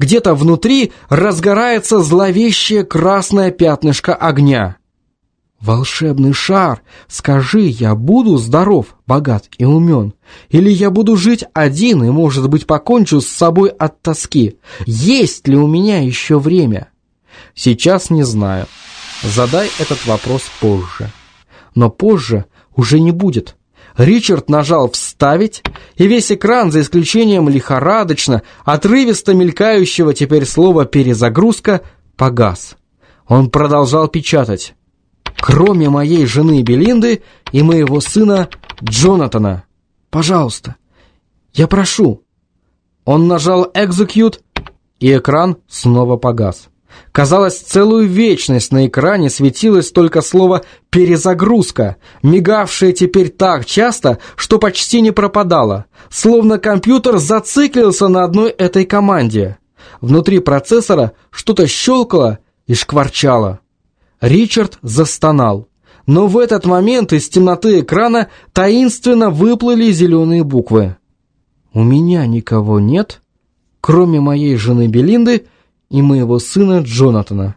где-то внутри разгорается зловещее красное пятнышко огня. «Волшебный шар, скажи, я буду здоров, богат и умен? Или я буду жить один и, может быть, покончу с собой от тоски? Есть ли у меня еще время?» Сейчас не знаю. Задай этот вопрос позже. Но позже уже не будет. Ричард нажал «Вставить», и весь экран, за исключением лихорадочно, отрывисто мелькающего теперь слова «перезагрузка», погас. Он продолжал печатать. «Кроме моей жены Белинды и моего сына Джонатана. Пожалуйста, я прошу». Он нажал «Execute», и экран снова погас. Казалось, целую вечность на экране светилось только слово «перезагрузка», мигавшее теперь так часто, что почти не пропадало, словно компьютер зациклился на одной этой команде. Внутри процессора что-то щелкало и шкварчало. Ричард застонал, но в этот момент из темноты экрана таинственно выплыли зеленые буквы. «У меня никого нет, кроме моей жены Белинды и моего сына Джонатана».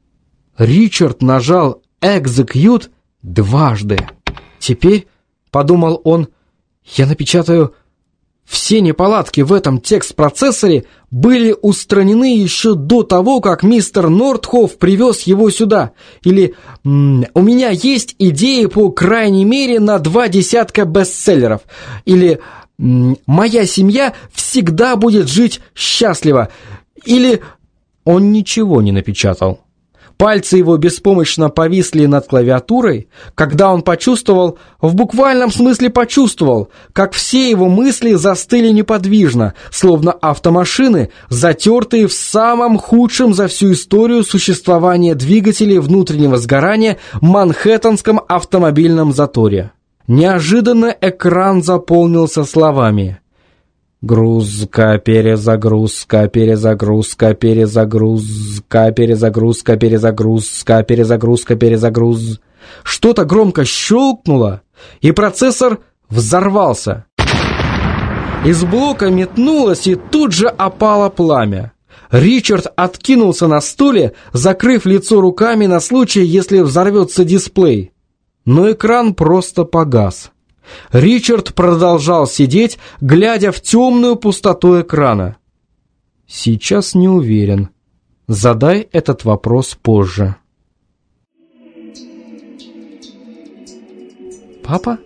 Ричард нажал «Execute» дважды. «Теперь, — подумал он, — я напечатаю... Все неполадки в этом текст-процессоре были устранены еще до того, как мистер Нортхофф привез его сюда. Или у меня есть идеи, по крайней мере, на 20 бестселлеров. Или моя семья всегда будет жить счастливо. Или... Он ничего не напечатал. Пальцы его беспомощно повисли над клавиатурой, когда он почувствовал, в буквальном смысле почувствовал, как все его мысли застыли неподвижно, словно автомашины, затертые в самом худшем за всю историю существования двигателей внутреннего сгорания Манхэттенском автомобильном заторе. Неожиданно экран заполнился словами: «Грузка, перезагрузка, перезагрузка, перезагрузка, перезагрузка, перезагрузка, перезагрузка, перезагруз». Что-то громко щелкнуло, и процессор взорвался. Из блока метнулось, и тут же опало пламя. Ричард откинулся на стуле, закрыв лицо руками на случай, если взорвется дисплей. Но экран просто погас. Ричард продолжал сидеть, глядя в темную пустоту экрана. «Сейчас не уверен. Задай этот вопрос позже». «Папа?»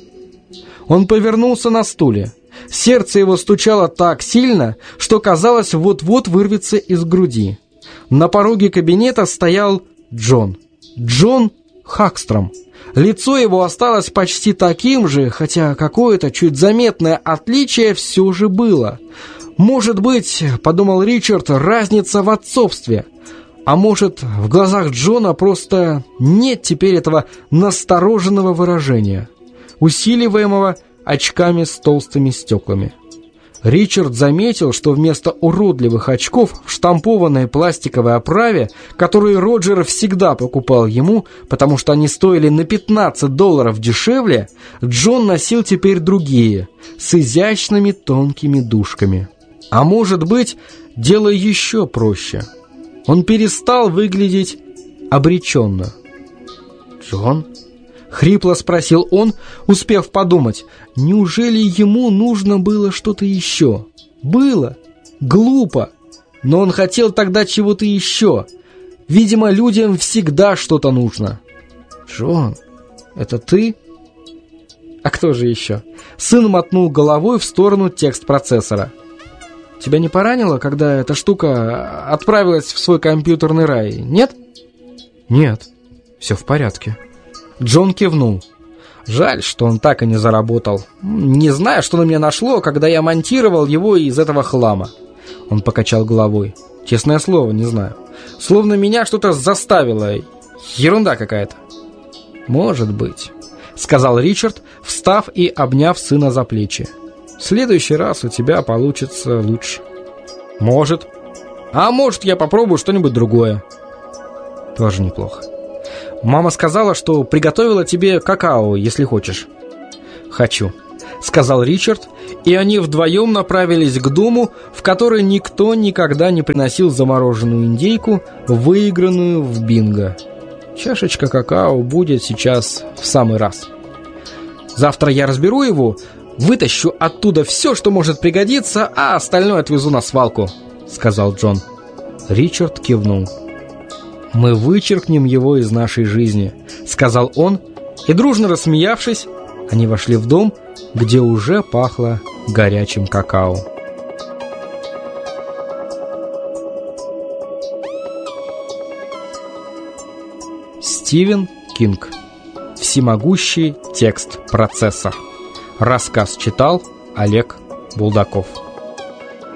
Он повернулся на стуле. Сердце его стучало так сильно, что казалось, вот-вот вырвется из груди. На пороге кабинета стоял Джон Хакстром. Лицо его осталось почти таким же, хотя какое-то чуть заметное отличие все же было. «Может быть, — подумал Ричард, — разница в отцовстве. А может, в глазах Джона просто нет теперь этого настороженного выражения, усиливаемого очками с толстыми стеклами». Ричард заметил, что вместо уродливых очков в штампованной пластиковой оправе, которые Роджер всегда покупал ему, потому что они стоили на $15 дешевле, Джон носил теперь другие, с изящными тонкими дужками. А может быть, дело еще проще. Он перестал выглядеть обреченно. «Джон?» — хрипло спросил он, успев подумать, неужели ему нужно было что-то еще? Было. Глупо. Но он хотел тогда чего-то еще. Видимо, людям всегда что-то нужно. «Джон, это ты?» «А кто же еще?» Сын мотнул головой в сторону текст-процессора. «Тебя не поранило, когда эта штука отправилась в свой компьютерный рай, нет?» «Нет, все в порядке». Джон кивнул. «Жаль, что он так и не заработал. Не знаю, что на меня нашло, когда я монтировал его из этого хлама». Он покачал головой. «Честное слово, не знаю. Словно меня что-то заставило. Ерунда какая-то». «Может быть», — сказал Ричард, встав и обняв сына за плечи. «В следующий раз у тебя получится лучше». «Может. А может, я попробую что-нибудь другое». «Тоже неплохо. Мама сказала, что приготовила тебе какао, если хочешь». «Хочу», — — сказал Ричард, и они вдвоем направились к дому, в который никто никогда не приносил замороженную индейку, выигранную в бинго. Чашечка какао будет сейчас в самый раз. Завтра я разберу его, вытащу оттуда все, что может пригодиться, а остальное отвезу на свалку, — сказал Джон. Ричард кивнул. «Мы вычеркнем его из нашей жизни», — сказал он, и, дружно рассмеявшись, они вошли в дом, где уже пахло горячим какао. Стивен Кинг. Всемогущий текст процесса. Рассказ читал Олег Булдаков.